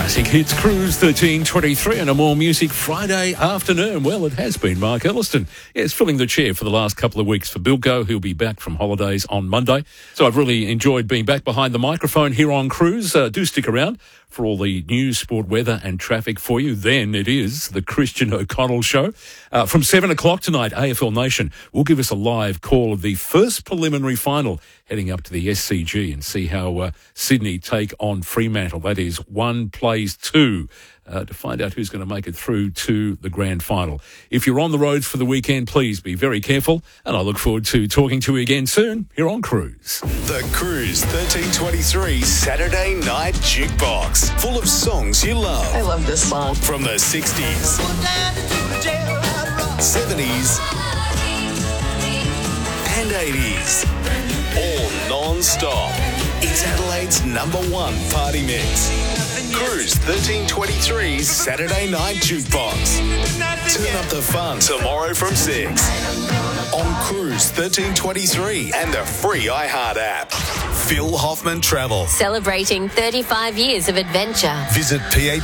Classic Hits Cruise 1323 and a More Music Friday afternoon. Well, it has been Mark Elliston. Yes, filling the chair for the last couple of weeks for Bilko. He'll be back from holidays on Monday. So I've really enjoyed being back behind the microphone here on Cruise. Do stick around for all the news, sport, weather and traffic for you. Then it is the Christian O'Connell Show. From 7 o'clock tonight, AFL Nation will give us a live call of the first preliminary final heading up to the SCG and see how Sydney take on Fremantle. That is 1-2 to find out who's going to make it through to the grand final. If you're on the roads for the weekend, please be very careful. And I look forward to talking to you again soon here on Cruise. The Cruise 1323 Saturday Night Jukebox. Full of songs you love. I love this song. From the 60s, 70s, and 80s. All non-stop. It's Adelaide's #1 party mix. Cruise 1323 Saturday Night Jukebox. Turn up the fun tomorrow from 6 on Cruise 1323 and the free iHeart app. Phil Hoffman Travel. Celebrating 35 years of adventure. Visit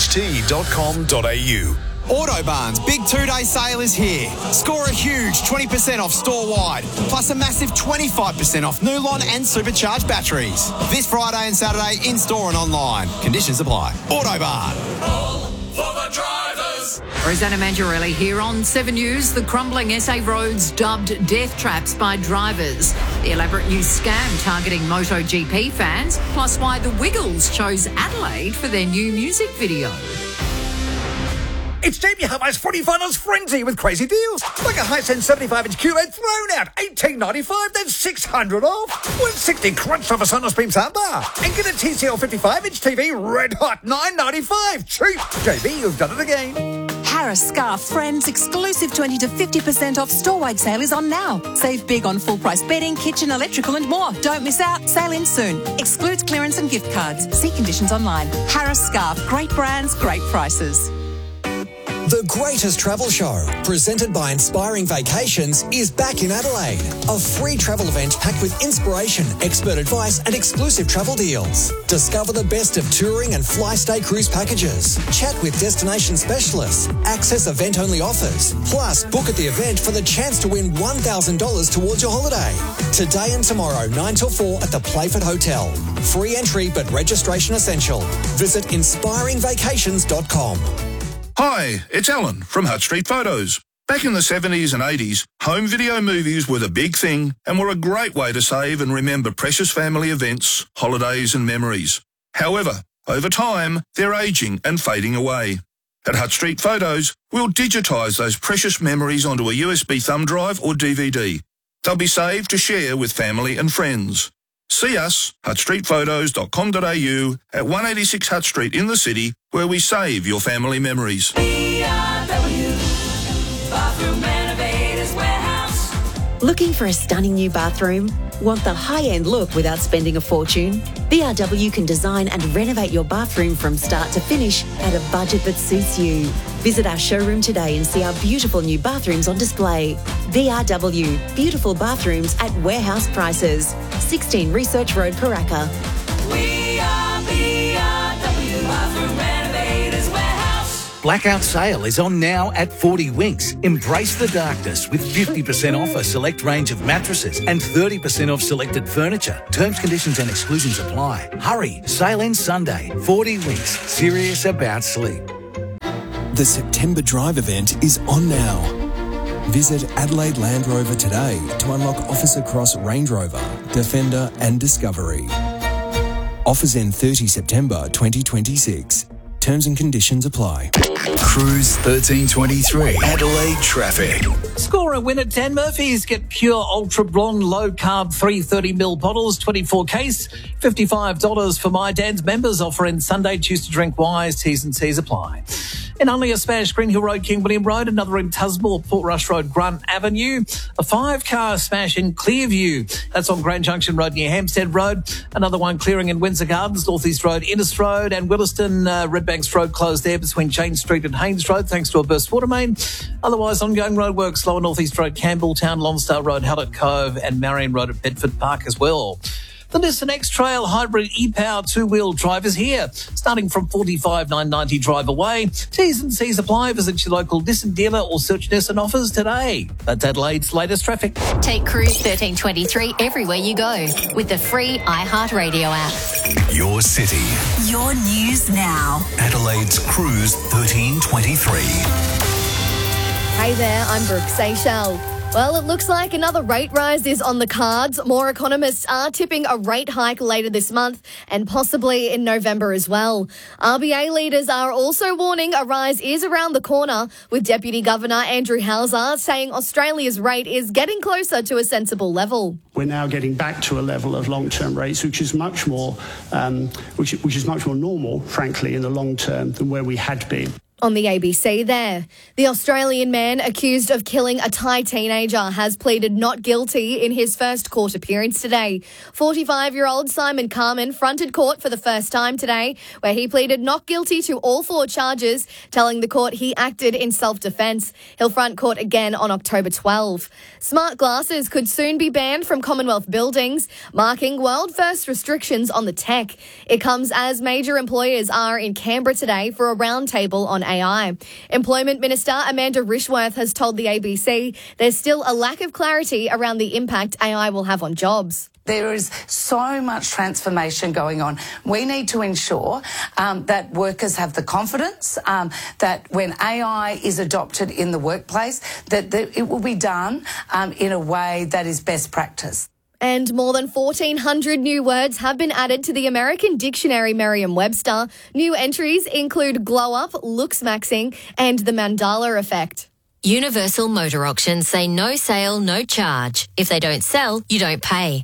pht.com.au. Autobarn's big 2-day sale is here. Score a huge 20% off store-wide, plus a massive 25% off Nulon and supercharged batteries. This Friday and Saturday in-store and online. Conditions apply. Autobarn. All for the drivers. Rosanna Mangiarelli here on 7 News. The crumbling SA roads dubbed death traps by drivers. The elaborate new scam targeting MotoGP fans, plus why the Wiggles chose Adelaide for their new music video. It's Jamie Hubbar's Footy Finals frenzy with crazy deals. Like a Hisense 75-inch QLED thrown out, $18.95, then $600 off. $160 crunched off a Sonos Beam soundbar. And get a TCL 55-inch TV red hot, $9.95. Cheap. JB, you've done it again. Harris Scarf Friends exclusive 20 to 50% off store-wide sale is on now. Save big on full-price bedding, kitchen, electrical and more. Don't miss out. Sale ends soon. Excludes clearance and gift cards. See conditions online. Harris Scarf. Great brands, great prices. The Greatest Travel Show, presented by Inspiring Vacations, is back in Adelaide. A free travel event packed with inspiration, expert advice and exclusive travel deals. Discover the best of touring and fly-stay cruise packages. Chat with destination specialists. Access event-only offers. Plus, book at the event for the chance to win $1,000 towards your holiday. Today and tomorrow, 9 till 4 at the Playford Hotel. Free entry but registration essential. Visit inspiringvacations.com. Hi, it's Alan from Hutt Street Photos. Back in the 70s and 80s, home video movies were the big thing and were a great way to save and remember precious family events, holidays and memories. However, over time, they're aging and fading away. At Hutt Street Photos, we'll digitise those precious memories onto a USB thumb drive or DVD. They'll be saved to share with family and friends. See us, huttstreetphotos.com.au at 186 Hutt Street in the city, where we save your family memories. BRW, Bathroom Renovators Warehouse. Looking for a stunning new bathroom? Want the high-end look without spending a fortune? BRW can design and renovate your bathroom from start to finish at a budget that suits you. Visit our showroom today and see our beautiful new bathrooms on display. BRW, beautiful bathrooms at warehouse prices. 16 Research Road, Paraka. We are BRW, Bathroom Renovators Warehouse. Blackout sale is on now at 40 Winks. Embrace the darkness with 50% off a select range of mattresses and 30% off selected furniture. Terms, conditions and exclusions apply. Hurry, sale ends Sunday. 40 Winks, serious about sleep. The September Drive event is on now. Visit Adelaide Land Rover today to unlock Officer Cross Range Rover, Defender and Discovery. Offers end 30 September 2026. Terms and conditions apply. Cruise 1323 Adelaide traffic. Score a win at Dan Murphy's. Get pure ultra blonde low carb 330ml bottles, 24 case, $55 for My Dan's members. Offer in Sunday. Choose to drink wise. T's and C's apply. And only a smash, Green Hill Road, King William Road, another in Tusmore, Port Rush Road, Grunt Avenue, a 5-car smash in Clearview. That's on Grand Junction Road near Hampstead Road. Another one clearing in Windsor Gardens, North East Road, Innes Road, and Williston, Redbanks Road closed there between Jane Street and Haynes Road, thanks to a burst water main. Otherwise, ongoing roadworks, lower North East Road, Campbelltown, Lonsdale Road, Hallett Cove, and Marion Road at Bedford Park as well. The Nissan X-Trail Hybrid e-Power two-wheel drive is here, starting from $45,990 drive away. T's and C's apply. Visit your local Nissan dealer or search Nissan offers today. That's Adelaide's latest traffic. Take Cruise 1323 everywhere you go with the free iHeartRadio app. Your city. Your news now. Adelaide's Cruise 1323. Hey there, I'm Brooke Seychelles. Well, it looks like another rate rise is on the cards. More economists are tipping a rate hike later this month and possibly in November as well. RBA leaders are also warning a rise is around the corner, with Deputy Governor Andrew Hauser saying Australia's rate is getting closer to a sensible level. We're now getting back to a level of long-term rates which is much more normal, frankly, in the long term than where we had been. On the ABC there, the Australian man accused of killing a Thai teenager has pleaded not guilty in his first court appearance today. 45-year-old Simon Carman fronted court for the first time today, where he pleaded not guilty to all 4 charges, telling the court he acted in self-defence. He'll front court again on October 12. Smart glasses could soon be banned from Commonwealth buildings, marking world-first restrictions on the tech. It comes as major employers are in Canberra today for a roundtable on AI. Employment Minister Amanda Rishworth has told the ABC there's still a lack of clarity around the impact AI will have on jobs. There is so much transformation going on. We need to ensure that workers have the confidence that when AI is adopted in the workplace, that it will be done in a way that is best practice. And more than 1,400 new words have been added to the American Dictionary Merriam-Webster. New entries include glow-up, looks-maxing, and the Mandela effect. Universal Motor Auctions say no sale, no charge. If they don't sell, you don't pay.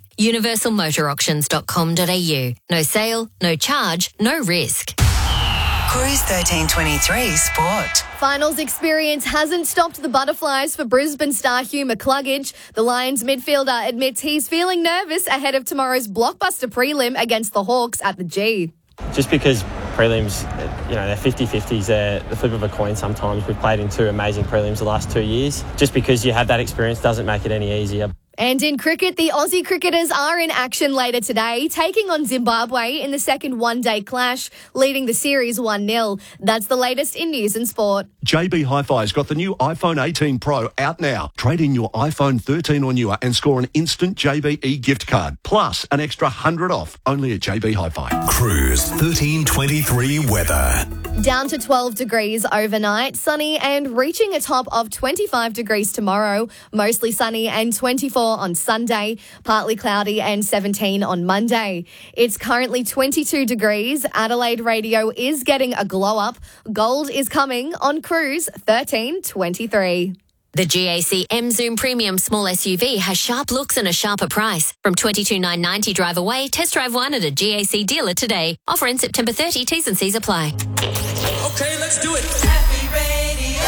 universalmotorauctions.com.au. No sale, no charge, no risk. Cruise 1323 Sport. Finals experience hasn't stopped the butterflies for Brisbane star Hugh McCluggage. The Lions midfielder admits he's feeling nervous ahead of tomorrow's blockbuster prelim against the Hawks at the G. Just because prelims, they're 50-50s, they're the flip of a coin sometimes. We've played in 2 amazing prelims the last 2 years. Just because you have that experience doesn't make it any easier. And in cricket, the Aussie cricketers are in action later today, taking on Zimbabwe in the second one-day clash, leading the series 1-0. That's the latest in news and sport. JB Hi-Fi's got the new iPhone 18 Pro out now. Trade in your iPhone 13 or newer and score an instant JBE gift card, plus an extra $100 off, only at JB Hi-Fi. Cruise 1323 weather. Down to 12 degrees overnight, sunny and reaching a top of 25 degrees tomorrow, mostly sunny and 24 on Sunday, partly cloudy and 17 on Monday. It's currently 22 degrees. Adelaide Radio is getting a glow up. Gold is coming on Cruise 1323. The GAC M Zoom Premium Small SUV has sharp looks and a sharper price. From $22,990 drive away, test drive one at a GAC dealer today. Offer in September 30, T's and C's apply. Okay, let's do it. Happy Radio.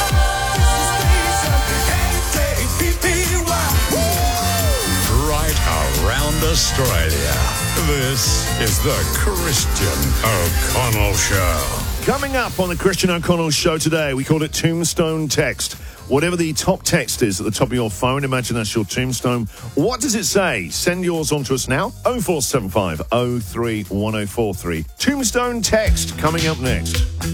Right around Australia. This is the Christian O'Connell Show. Coming up on the Christian O'Connell Show today, we called it Tombstone Text. Whatever the top text is at the top of your phone, imagine that's your tombstone. What does it say? Send yours on to us now. 0475 03 1043. Tombstone Text coming up next.